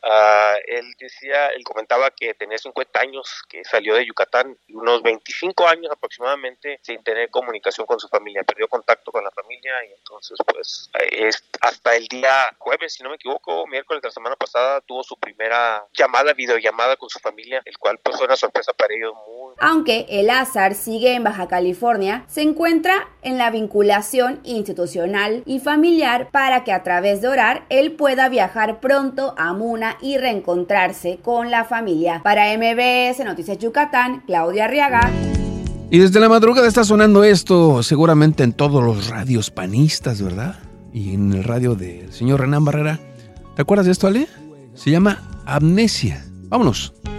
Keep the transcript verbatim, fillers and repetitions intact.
Uh, él decía, él comentaba que tenía cincuenta años, que salió de Yucatán, y unos veinticinco años aproximadamente sin tener comunicación con su familia, perdió contacto con la familia, y entonces pues es, hasta el día jueves, si no me equivoco, miércoles de la semana pasada, tuvo su primera llamada, videollamada con su familia, el cual pues fue una sorpresa para ellos muy... Aunque Elázar sigue en Baja California, se encuentra en la vinculación institucional y familiar para que a través de orar él pueda viajar pronto a Muna y reencontrarse con la familia. Para M B S Noticias Yucatán, Claudia Arriaga. Y desde la madrugada está sonando esto, seguramente en todos los radios panistas, ¿verdad? Y en el radio del señor Renán Barrera. ¿Te acuerdas de esto, Ale? Se llama Amnesia. Vámonos.